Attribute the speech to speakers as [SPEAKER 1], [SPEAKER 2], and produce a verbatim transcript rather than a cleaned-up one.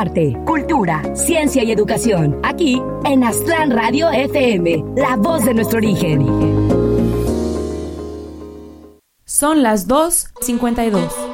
[SPEAKER 1] arte, cultura, ciencia y educación. Aquí en Aztlán Radio F M, la voz de nuestro origen.
[SPEAKER 2] Son las dos cincuenta y dos.